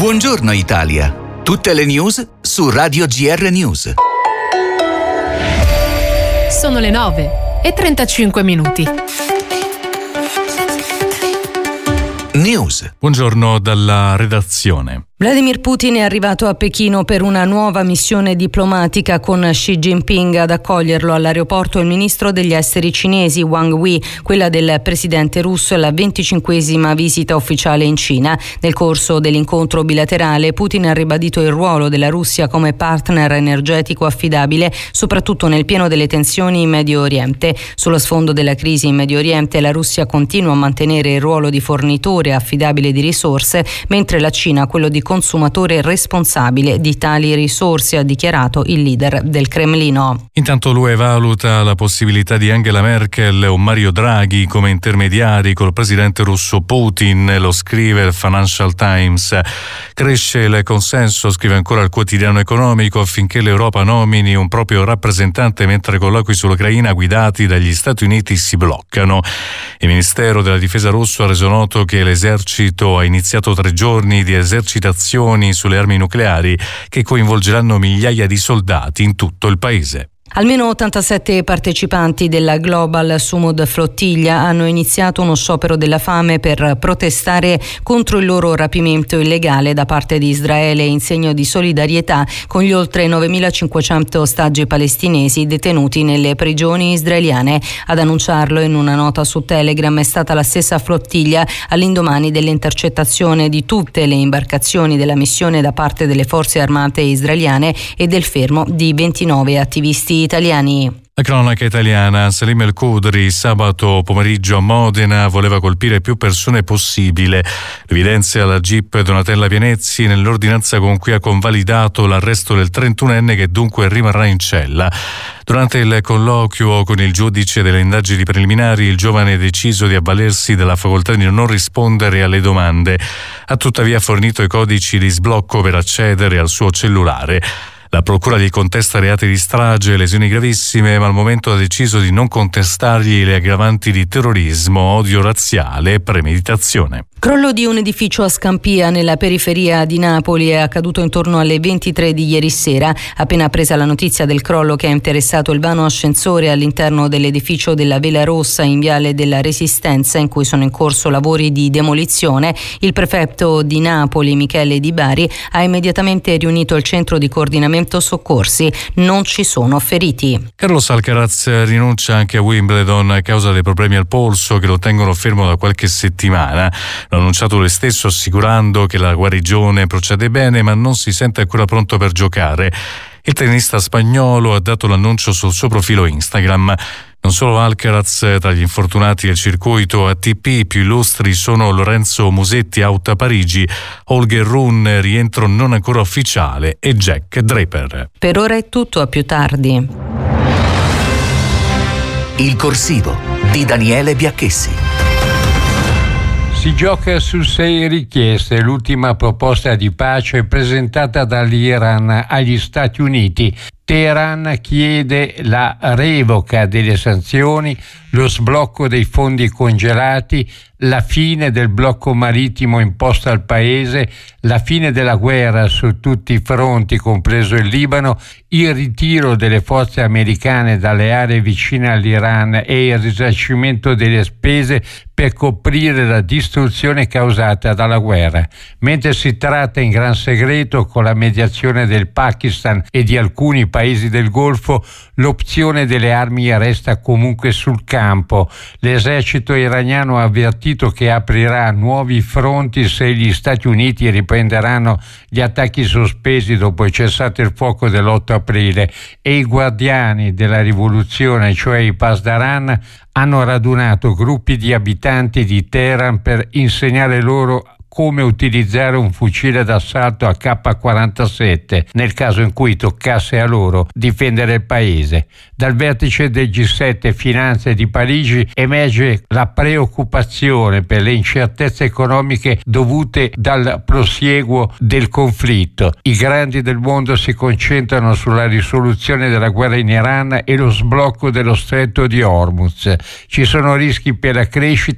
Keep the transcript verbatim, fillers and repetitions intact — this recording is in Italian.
Buongiorno Italia. Tutte le news su Radio G R News. Sono le nove e trentacinque minuti. News. Buongiorno dalla redazione. Vladimir Putin è arrivato a Pechino per una nuova missione diplomatica con Xi Jinping. Ad accoglierlo all'aeroporto il ministro degli esteri cinesi Wang Yi. Quella del presidente russo è la venticinquesima visita ufficiale in Cina. Nel corso dell'incontro bilaterale Putin ha ribadito il ruolo della Russia come partner energetico affidabile, soprattutto nel pieno delle tensioni in Medio Oriente. Sullo sfondo della crisi in Medio Oriente la Russia continua a mantenere il ruolo di fornitore affidabile di risorse, mentre la Cina quello di consumatore responsabile di tali risorse, ha dichiarato il leader del Cremlino. Intanto l'U E valuta la possibilità di Angela Merkel o Mario Draghi come intermediari col presidente russo Putin, lo scrive il Financial Times. Cresce il consenso, scrive ancora il quotidiano economico, affinché l'Europa nomini un proprio rappresentante, mentre colloqui sull'Ucraina guidati dagli Stati Uniti si bloccano. Il Ministero della Difesa russo ha reso noto che l'esercito ha iniziato tre giorni di esercitazioni sulle armi nucleari che coinvolgeranno migliaia di soldati in tutto il paese. Almeno ottantasette partecipanti della Global Sumud Flottiglia hanno iniziato uno sciopero della fame per protestare contro il loro rapimento illegale da parte di Israele, in segno di solidarietà con gli oltre novemilacinquecento ostaggi palestinesi detenuti nelle prigioni israeliane. Ad annunciarlo in una nota su Telegram è stata la stessa flottiglia all'indomani dell'intercettazione di tutte le imbarcazioni della missione da parte delle forze armate israeliane e del fermo di ventinove attivisti italiani. La cronaca italiana. Salim El Khudri sabato pomeriggio a Modena voleva colpire più persone possibile. Evidenzia la G I P Donatella Pianezzi nell'ordinanza con cui ha convalidato l'arresto del trentunenne, che dunque rimarrà in cella. Durante il colloquio con il giudice delle indagini preliminari, il giovane ha deciso di avvalersi della facoltà di non rispondere alle domande. Ha tuttavia fornito i codici di sblocco per accedere al suo cellulare. La procura gli contesta reati di strage e lesioni gravissime, ma al momento ha deciso di non contestargli le aggravanti di terrorismo, odio razziale e premeditazione. Crollo di un edificio a Scampia, nella periferia di Napoli, è accaduto intorno alle ventitré di ieri sera. Appena presa la notizia del crollo che ha interessato il vano ascensore all'interno dell'edificio della Vela Rossa in Viale della Resistenza, in cui sono in corso lavori di demolizione, il prefetto di Napoli, Michele Di Bari, ha immediatamente riunito il centro di coordinamento soccorsi. Non ci sono feriti. Carlos Alcaraz rinuncia anche a Wimbledon a causa dei problemi al polso che lo tengono fermo da qualche settimana. L'ha annunciato lui stesso, assicurando che la guarigione procede bene, ma non si sente ancora pronto per giocare. Il tennista spagnolo ha dato l'annuncio sul suo profilo Instagram. Non solo Alcaraz, tra gli infortunati del circuito A T P i più illustri sono Lorenzo Musetti, out a Parigi, Holger Rune, rientro non ancora ufficiale, e Jack Draper. Per ora è tutto, a più tardi. Il corsivo di Daniele Biacchessi. Si gioca su sei richieste. L'ultima proposta di pace presentata dall'Iran agli Stati Uniti. Teheran chiede la revoca delle sanzioni, lo sblocco dei fondi congelati, la fine del blocco marittimo imposto al paese, la fine della guerra su tutti i fronti, compreso il Libano, il ritiro delle forze americane dalle aree vicine all'Iran e il risarcimento delle spese per coprire la distruzione causata dalla guerra. Mentre si tratta in gran segreto, con la mediazione del Pakistan e di alcuni paesi del Golfo, l'opzione delle armi resta comunque sul campo. L'esercito iraniano ha avvertito che aprirà nuovi fronti se gli Stati Uniti riprenderanno gli attacchi sospesi dopo il cessato il fuoco dell'otto aprile, e i guardiani della rivoluzione, cioè i Pasdaran, hanno radunato gruppi di abitanti di Teheran per insegnare loro come utilizzare un fucile d'assalto A K quarantasette nel caso in cui toccasse a loro difendere il paese. Dal vertice del G sette Finanze di Parigi emerge la preoccupazione per le incertezze economiche dovute dal prosieguo del conflitto. I grandi del mondo si concentrano sulla risoluzione della guerra in Iran e lo sblocco dello stretto di Hormuz. Ci sono rischi per la crescita